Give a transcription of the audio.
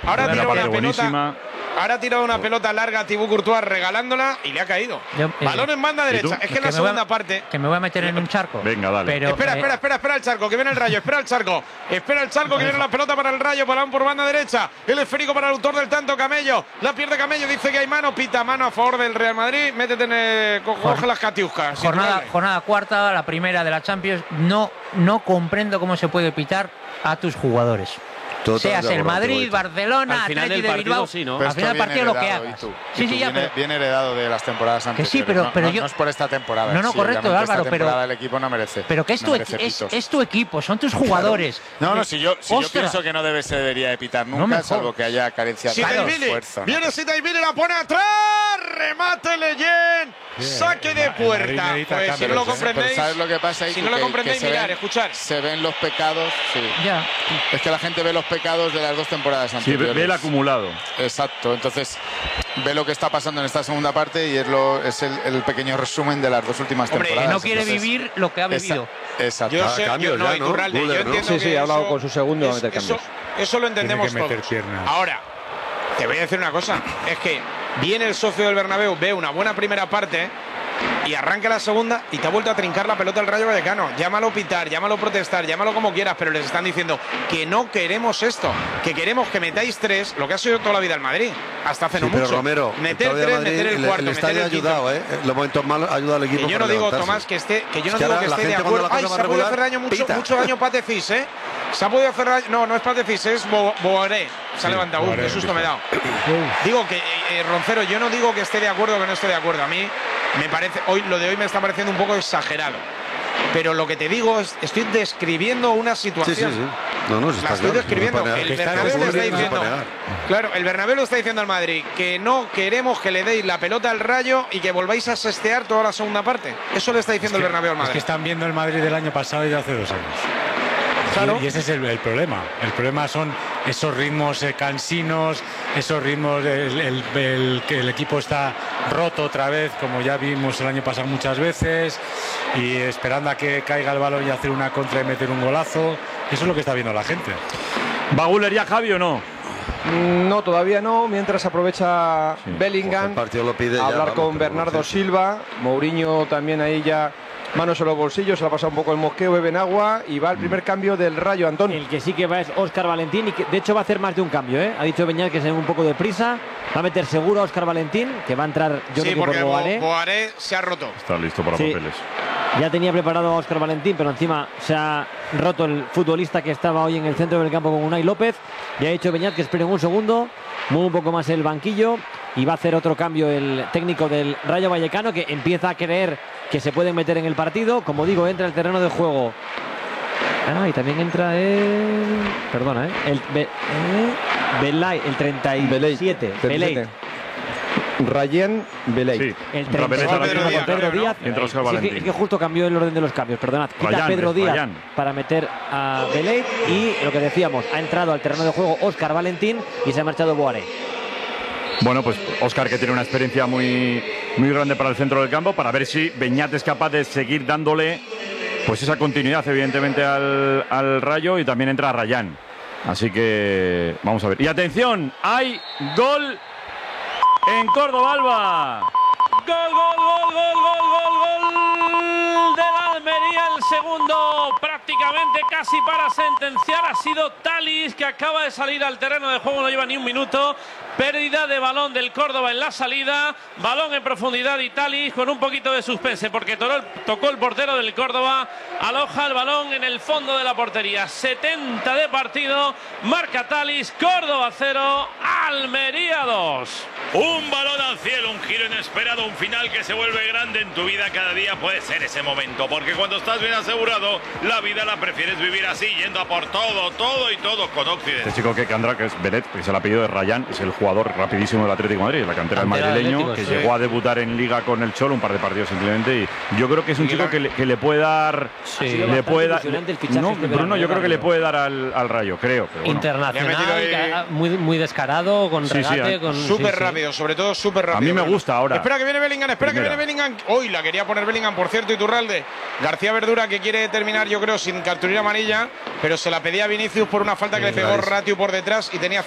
Ahora ha tirado una pelota. Ahora ha tirado una pelota larga a Thibaut Courtois regalándola y le ha caído. Balón en banda derecha. Es que en la segunda parte. Que me voy a meter en un charco. Venga, dale. Pero, espera el charco, que viene el Rayo. Espera el charco, que viene la pelota para el Rayo. Balón por banda derecha. El esférico para el autor del tanto, Camello. La pierde Camello, dice que hay mano. Pita mano a favor del Real Madrid. Métete coge las catiuscas. Jornada cuarta, la primera de la Champions. No comprendo cómo se puede pitar a tus jugadores. Seas el Madrid, Barcelona, Atleti de Bilbao. Sí, ¿no? Al final del partido lo que hagas. Viene heredado de las temporadas anteriores. Que sí, pero no es por esta temporada. No, correcto, Álvaro, pero el equipo no merece. Pero que es tu equipo, son tus jugadores. No, si yo pienso que no debería de pitar nunca, salvo que haya carencia de esfuerzo. Viene Sitaivili, la pone atrás, remate Leyen, saque de puerta. Pues si no lo comprendéis, ¿sabes lo que pasa? Si no lo comprendéis, mirar, escuchar. Se ven los pecados, sí. Ya. Es que la gente ve los pecados de las dos temporadas anteriores. Sí, ve el acumulado. Exacto, entonces ve lo que está pasando en esta segunda parte y es el pequeño resumen de las dos últimas temporadas. Que no quiere vivir lo que ha vivido. Exacto. Yo entiendo sí, ha hablado con su segundo a meter cambios. Eso lo entendemos todos. Ahora, te voy a decir una cosa, es que viene el socio del Bernabéu, ve una buena primera parte y arranca la segunda y te ha vuelto a trincar la pelota el Rayo Vallecano. Llámalo pitar, llámalo protestar, llámalo como quieras, pero les están diciendo que no queremos esto, que queremos que metáis 3, lo que ha sido toda la vida el Madrid, hasta hace no mucho. Pero Romero, meter 3, meter el cuarto, el estadio ha ayudado, los momentos malos ayuda al equipo. Que yo no digo, Tomás, que yo no digo que esté de acuerdo. Ay, se ha podido hacer daño mucho daño Patefis, Se ha podido hacer daño. No es Patefis, es Boaré. Se ha levantado, qué susto me he dado. Digo que, Roncero, yo no digo que esté de acuerdo o que no esté de acuerdo. A mí me parece, lo de hoy me está pareciendo un poco exagerado. Pero lo que te digo es, estoy describiendo una situación. Sí. No, la estoy describiendo. El Bernabéu le está diciendo. Claro, el Bernabéu le está diciendo al Madrid que no queremos que le deis la pelota al Rayo y que volváis a sestear toda la segunda parte. Eso le está diciendo el Bernabéu al Madrid. Es que están viendo el Madrid del año pasado y de hace 2 años. Claro. Y ese es el problema. El problema son esos ritmos cansinos, esos ritmos que el equipo está roto otra vez, como ya vimos el año pasado muchas veces, y esperando a que caiga el balón y hacer una contra y meter un golazo. Eso es lo que está viendo la gente. ¿Va Güler ya, Javi, o no? No, todavía no. Mientras aprovecha Bellingham a hablar con Bernardo Silva. Mourinho también ahí ya manos en los bolsillos, se le ha pasado un poco el mosqueo, beben agua y va el primer cambio del Rayo, Antón. El que sí que va es Óscar Valentín y que de hecho va a hacer más de un cambio, Ha dicho Beñat que se ve un poco de prisa, va a meter seguro a Óscar Valentín, que va a entrar yo creo que por Boaré. Boaré se ha roto. Está listo para papeles. Ya tenía preparado a Óscar Valentín, pero encima se ha roto el futbolista que estaba hoy en el centro del campo con Unai López. Y ha dicho Beñat que esperen un segundo, mueve un poco más el banquillo y va a hacer otro cambio el técnico del Rayo Vallecano, que empieza a creer que se pueden meter en el partido. Como digo, entra el terreno de juego. Y también entra el Belay, el 37. Belay. Rayén Belay. Sí. El 37 Pedro Díaz. Es que justo cambió el orden de los cambios, perdonad. Quita Pedro Díaz para meter a Belay y lo que decíamos, ha entrado al terreno de juego Óscar Valentín y se ha marchado Boaré. Bueno, pues Óscar, que tiene una experiencia muy grande para el centro del campo, para ver si Beñat es capaz de seguir dándole pues esa continuidad, evidentemente, al Rayo, y también entra Rayán. Así que vamos a ver. Y atención, hay gol en Córdoba, Alba. Gol del Almería, el segundo prácticamente casi para sentenciar. Ha sido Thalys, que acaba de salir al terreno de juego, no lleva ni un minuto. Pérdida de balón del Córdoba en la salida, balón en profundidad y Thalys con un poquito de suspense porque tocó el portero del Córdoba, aloja el balón en el fondo de la portería. 70 de partido, marca Thalys, Córdoba 0, Almería 2. Un balón al cielo, un giro inesperado, un final que se vuelve grande en tu vida. Cada día puede ser ese momento, porque cuando estás bien asegurado, la vida la prefieres vivir así, yendo a por todo con Occident. Este chico que andará, que es Beret, que es el apellido de Rayán, es el jugador rapidísimo del Atlético de Madrid, la cantera del madrileño, que llegó a debutar en Liga con el Cholo, un par de partidos simplemente, y yo creo que es un chico que le puede dar... le puede dar... No, Bruno, yo creo que le puede dar al Rayo, creo. Pero bueno. Internacional, muy descarado, con regate, con... Súper rápido, sobre todo súper rápido. A mí me gusta ahora. Espera que viene Bellingham, Hoy la quería poner Bellingham, por cierto, Iturralde. García Verdura, que quiere terminar, yo creo, sin cartulina amarilla, pero se la pedía a Vinicius por una falta que le pegó Ratiu por detrás y tenía